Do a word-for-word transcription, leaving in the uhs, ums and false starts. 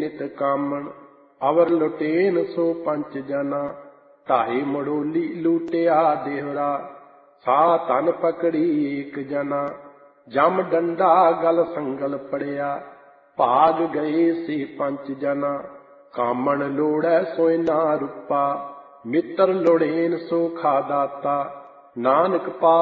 ਨਿਤ ਕਾਮਣ। ਅਵਰ ਲੁਟੇਨ ਸੋ ਪੰਚ ਜਨਾ, ਢਾਈ ਮੜੋਲੀ ਲੂਟਿਆ ਦੇਵਰਾ। ਸਾ ਧਨ ਪਕੜੀ ਏਕ ਜਨਾ, ਜਮ ਡੰਡਾ ਗਲ ਸੰਗਲ ਪੜਿਆ। ਭਾਗ ਗਏ ਸੀ ਪੰਚ ਜਨਾ, ਕਾਮਣ ਲੋੜੈ ਸੋਇਨਾ ਰੂਪਾ। ਮਿੱਤਰ ਲੋੜੇਨ ਸੋ ਖਾਦਾਤਾ, ਨਾਨਕ ਪਾ